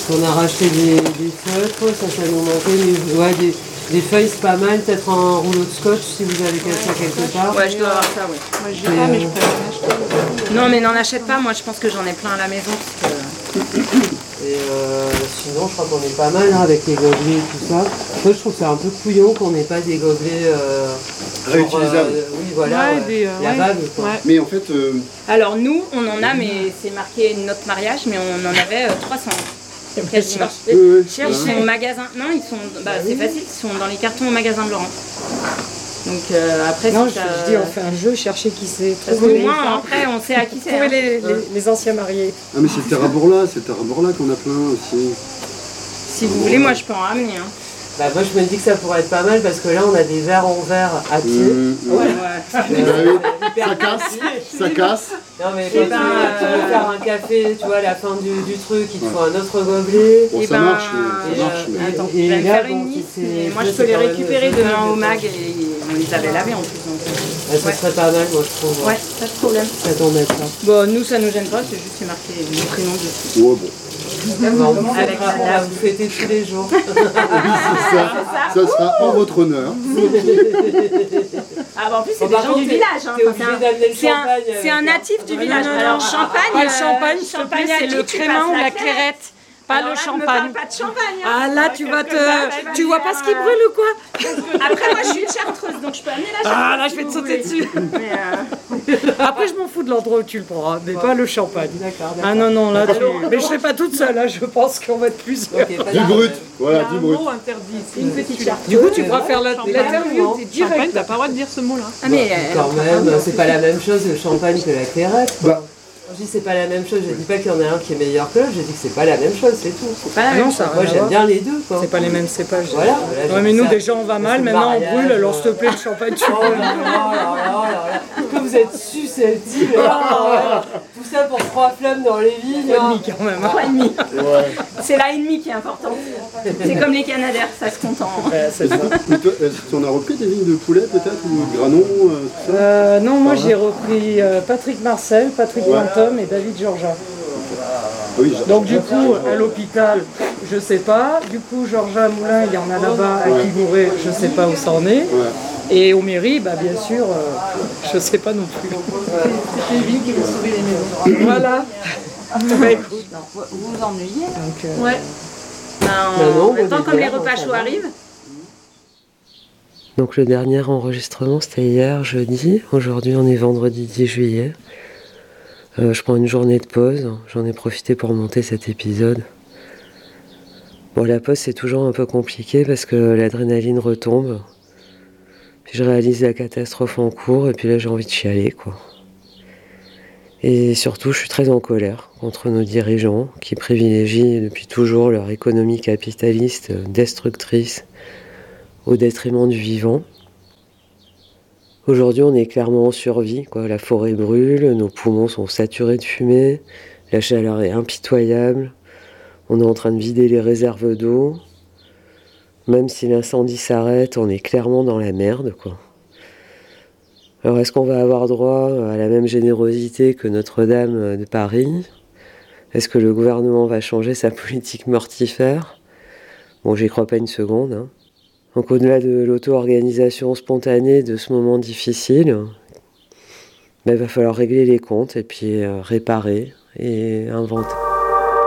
On a racheté des feutres, ça nous manquait, mais des feuilles c'est pas mal, peut-être un rouleau de scotch si vous avez ça quelque part. Ouais, je dois avoir ça, ouais. Moi je pas, mais je peux en acheter. Non, mais n'en achète pas, moi je pense que j'en ai plein à la maison. Parce que... Et sinon, je crois qu'on est pas mal hein, avec les gobelets et tout ça. Moi, je trouve que c'est un peu couillon qu'on n'ait pas des gobelets réutilisables. Oui, voilà, lavables. Quoi. Ouais. Mais en fait. Alors, nous, on en a, mais c'est marqué notre mariage, mais on en avait 300. Quasiment. Ils sont au magasin. Non, ils sont. C'est facile, ils sont dans les cartons au magasin de Laurent. Donc après, non, je dis, on fait un jeu, chercher qui c'est. Parce qu'au moins, après, on sait à qui c'est. Trouver les anciens mariés. Ah, mais c'est le Terra-Borla qu'on a plein aussi. Si vous voulez, moi je peux en ramener. Hein. Bah, moi je me dis que ça pourrait être pas mal parce que là on a des verres en verre à pied. Ça casse. Non mais quand tu veux faire un café, tu vois, à la fin du truc, il te faut un autre gobelet. Bon, ça marche. Attends, je vais me faire une liste. Moi je peux les récupérer demain au mag et on les avait lavés en plus. Ça serait pas mal, moi je trouve. Ouais, pas de problème. Ça t'en met ça. Bon, nous ça nous gêne pas, c'est juste marqué mon prénom dessus. Ouais, bon. Vous fêtez tous les jours. Oui, c'est ça. Ça sera en votre honneur. Ah, bah en plus, c'est des gens du village. Hein. C'est un natif du village. Alors, champagne. Le champagne, c'est le crément ou la clairette. Pas le champagne. Pas de champagne. Ah là, tu vois pas ce qui brûle ou quoi? Après, moi, je suis une chartreuse, donc je peux amener la champagne. Ah là, je vais te sauter dessus. Après, je m'en fous de l'endroit où tu le prends, mais pas le champagne. D'accord. Ah non, là, mais je serai pas toute seule, là, je pense qu'on va être plusieurs. Du brut, voilà, du brut. Une petite chartreuse. Du coup, tu pourras faire l'interview direct. T'as pas le droit de dire ce mot-là. Ah, mais quand même, c'est pas la même chose le champagne que la clairette. Je dis c'est pas la même chose, je dis pas qu'il y en a un qui est meilleur que l'autre, je dis que c'est pas la même chose, c'est tout. C'est pas la même chose. Moi j'aime bien les deux quoi. C'est pas les mêmes cépages. Voilà. Ouais, mais nous déjà on va mal, maintenant on brûle, alors s'il te plaît le champagne tu Oh là là. Que vous êtes susceptibles. Tout ça pour 3 flammes dans les vignes. 3,5 quand même. 3,5. C'est la ennemie qui est importante. C'est comme les Canadaires, ça se compte en. C'est ça. On a repris des vignes de poulet peut-être ou de granon tout ça non, moi j'ai repris Patrick Marcel, Patrick Bantom et David Georgia. Oui, donc du coup, à l'hôpital, je sais pas. Du coup, Georgia Moulin, il y en a là-bas à Kigoré, je sais pas où ça en est. Et aux mairies, bien sûr, je sais pas non plus. C'est les villes qui vont sauver les maisons. Voilà. Écoute, vous vous ennuyez. Donc, ouais. En même temps, comme les repas chauds arrivent. Donc le dernier enregistrement c'était hier, jeudi. Aujourd'hui on est vendredi 10 juillet. Je prends une journée de pause. J'en ai profité pour monter cet épisode. Bon, la pause c'est toujours un peu compliqué parce que l'adrénaline retombe. Puis je réalise la catastrophe en cours et puis là j'ai envie de chialer quoi. Et surtout je suis très en colère contre nos dirigeants qui privilégient depuis toujours leur économie capitaliste destructrice au détriment du vivant. Aujourd'hui, on est clairement en survie, quoi. La forêt brûle, nos poumons sont saturés de fumée, la chaleur est impitoyable, on est en train de vider les réserves d'eau. Même si l'incendie s'arrête, on est clairement dans la merde, quoi. Alors, est-ce qu'on va avoir droit à la même générosité que Notre-Dame de Paris ? Est-ce que le gouvernement va changer sa politique mortifère ? Bon, j'y crois pas une seconde, hein. Donc au-delà de l'auto-organisation spontanée de ce moment difficile, il va falloir régler les comptes et puis réparer et inventer.